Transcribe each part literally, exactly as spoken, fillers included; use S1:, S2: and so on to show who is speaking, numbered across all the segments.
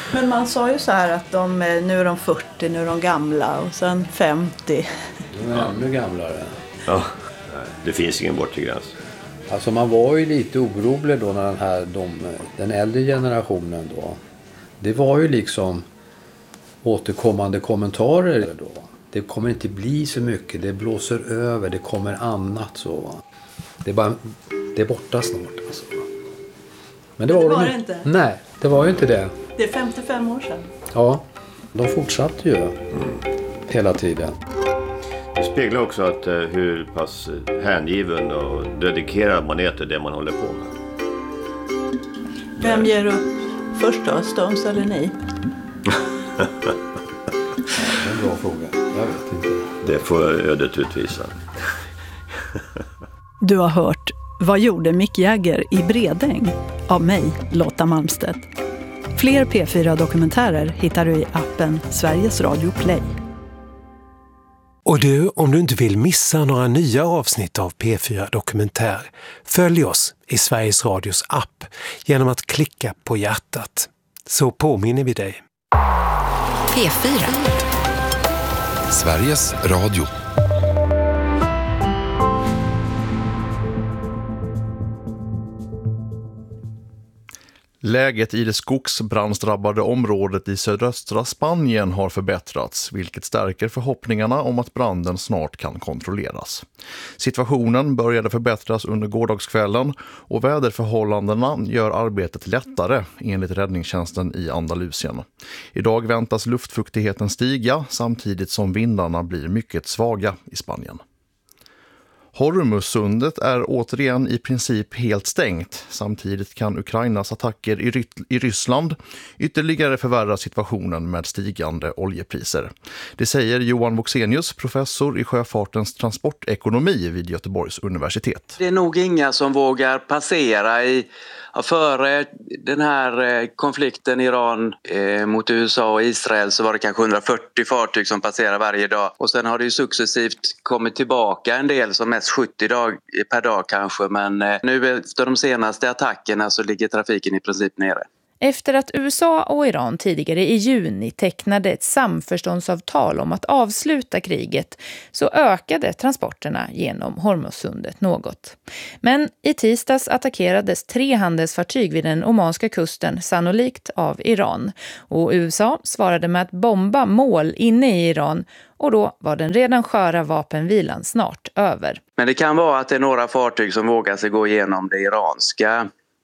S1: Men man sa ju så här att de, nu är de fyrtio, nu är de gamla och sen femtio.
S2: De är ännu gamlare.
S3: Ja, det finns ingen bortre gräns.
S2: Alltså man var ju lite orolig då när den här, de, den äldre generationen då. Det var ju liksom återkommande kommentarer då. Det kommer inte bli så mycket, det blåser över, det kommer annat så. Det är bara, det är borta snart alltså. Men det var,
S1: det, var
S2: de,
S1: det inte?
S2: Nej, det var ju inte det.
S1: Det är femtiofem år sedan.
S2: Ja, de fortsatte ju mm. hela tiden.
S3: Det speglar också att uh, hur pass hängiven och dedikerad man är till det man håller på med.
S1: Vem ger upp först då, Stones eller ni?
S2: Ja, det är en bra fråga. Jag vet inte.
S3: Det får ödet utvisa.
S4: Du har hört Vad gjorde Mick Jagger i Bredäng? Av mig, Lotta Malmstedt. Fler P fyra-dokumentärer hittar du i appen Sveriges Radio Play.
S5: Och du, om du inte vill missa några nya avsnitt av P fyra Dokumentär, följ oss i Sveriges Radios app genom att klicka på hjärtat. Så påminner vi dig.
S6: P fyra. Sveriges Radio.
S7: Läget i det skogsbrandsdrabbade området i sydöstra Spanien har förbättrats, vilket stärker förhoppningarna om att branden snart kan kontrolleras. Situationen började förbättras under gårdagskvällen och väderförhållandena gör arbetet lättare enligt räddningstjänsten i Andalusien. Idag väntas luftfuktigheten stiga samtidigt som vindarna blir mycket svaga i Spanien. Hormuzsundet är återigen i princip helt stängt. Samtidigt kan Ukrainas attacker i, Ry- i Ryssland ytterligare förvärra situationen med stigande oljepriser. Det säger Johan Voxenius, professor i sjöfartens transportekonomi vid Göteborgs universitet.
S8: Det är nog inga som vågar passera i Ja, före den här konflikten Iran eh, mot U S A och Israel så var det kanske hundrafyrtio fartyg som passerar varje dag. Och sen har det ju successivt kommit tillbaka en del, som mest sjuttio dag, per dag kanske. Men eh, nu efter de senaste attackerna så ligger trafiken i princip nere.
S9: Efter att U S A och Iran tidigare i juni tecknade ett samförståndsavtal om att avsluta kriget så ökade transporterna genom Hormuzsundet något. Men i tisdags attackerades tre handelsfartyg vid den omanska kusten, sannolikt av Iran. Och U S A svarade med att bomba mål inne i Iran, och då var den redan sköra vapenvilan snart över.
S8: Men det kan vara att det är några fartyg som vågar sig gå igenom det iranska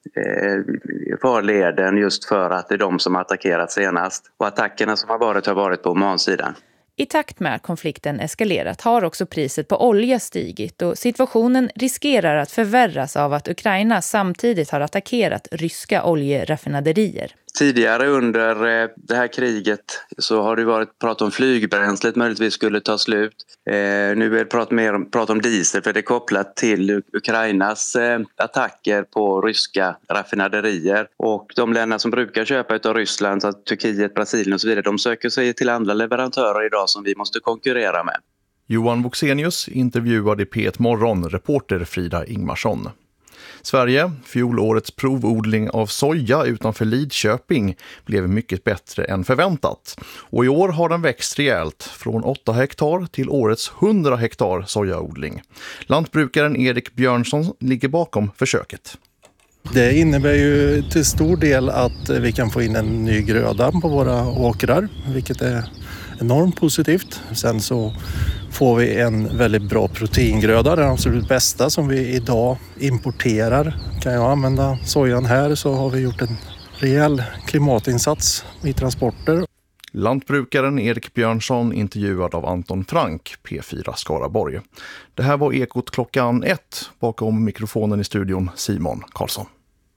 S8: farleden just för att det är de som attackerat senast. Och attackerna som har varit har varit på Omansidan.
S9: I takt med att konflikten eskalerat har också priset på olja stigit och situationen riskerar att förvärras av att Ukraina samtidigt har attackerat ryska oljeraffinaderier.
S8: Tidigare under det här kriget så har det varit prat om flygbränslet möjligtvis skulle ta slut. Eh, nu är det prat mer om, prat om diesel för det är kopplat till Ukrainas eh, attacker på ryska raffinaderier. Och de länder som brukar köpa av Ryssland, så Turkiet, Brasilien och så vidare, de söker sig till andra leverantörer idag som vi måste konkurrera med.
S7: Johan Voxenius intervjuade i P ett Morgon reporter Frida Ingmarsson. Sverige, fjolårets provodling av soja utanför Lidköping, blev mycket bättre än förväntat. Och i år har den växt rejält från åtta hektar till årets hundra hektar sojaodling. Lantbrukaren Erik Björnsson ligger bakom försöket.
S10: Det innebär ju till stor del att vi kan få in en ny gröda på våra åkrar, vilket är enormt positivt. Sen så får vi en väldigt bra proteingröda, den absolut bästa som vi idag importerar. Kan jag använda sojan här så har vi gjort en rejäl klimatinsats i transporter.
S7: Lantbrukaren Erik Björnsson intervjuad av Anton Frank, P fyra Skaraborg. Det här var Ekot klockan ett, bakom mikrofonen i studion Simon Karlsson.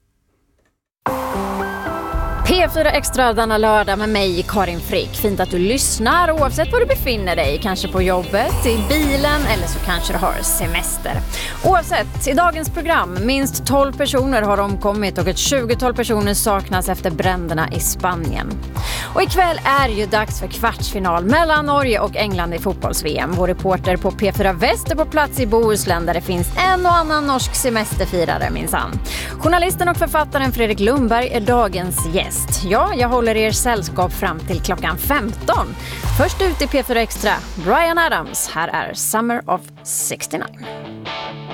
S11: P fyra Extra denna lördag med mig, Karin Frick. Fint att du lyssnar oavsett var du befinner dig. Kanske på jobbet, i bilen eller så kanske du har semester. Oavsett, i dagens program, minst tolv personer har omkommit och ett tjugotal personer saknas efter bränderna i Spanien. Och ikväll är det ju dags för kvartsfinal mellan Norge och England i fotbolls-V M. Vår reporter på P fyra Väster på plats i Bohuslän där det finns en och annan norsk semesterfirare minsann. Journalisten och författaren Fredrik Lundberg är dagens gäst. Ja, jag håller er sällskap fram till klockan femton. Först ut i P fyra Extra, Bryan Adams. Här är Summer of sextionio.